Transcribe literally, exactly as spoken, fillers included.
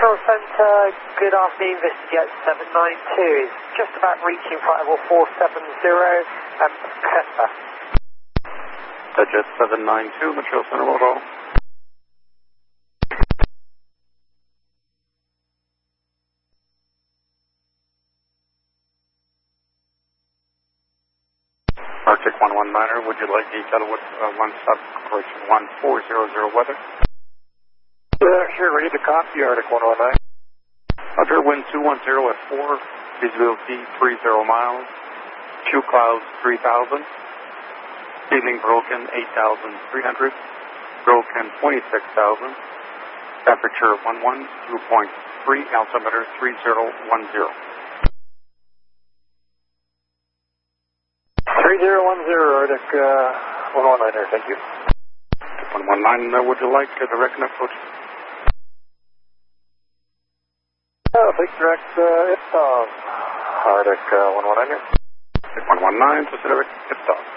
Control Center, good afternoon, VistaJet seven nine two is just about reaching flight level four seven zero, um, Cresta. VistaJet seven nine two, Control Center, roll call. Arctic one one niner, would you like detail with uh, one sub correction one four zero zero weather? Uh, here, ready to copy, Arctic one one nine. Roger, wind two one zero at four, visibility three zero miles, two clouds three thousand, ceiling broken eight thousand three hundred, broken twenty-six thousand, temperature one one two point three, altimeter three zero one zero. three zero one zero, Arctic uh, one one niner, thank you. one one nine, uh, would you like a direct approach? Uh, big direct uh, Ipton, Arctic uh, one one niner. one one nine, to direct Ipton.